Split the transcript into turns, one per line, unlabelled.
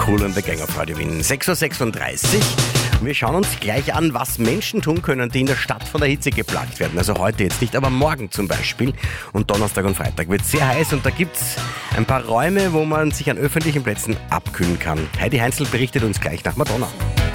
Cool and the Gang auf Radio Wien. 6.36 Uhr. Wir schauen uns gleich an, was Menschen tun können, die in der Stadt von der Hitze geplagt werden. Also heute jetzt nicht, aber morgen zum Beispiel. Und Donnerstag und Freitag wird es sehr heiß und da gibt es ein paar Räume, wo man sich an öffentlichen Plätzen abkühlen kann. Heidi Heinzel berichtet uns gleich nach Madonna.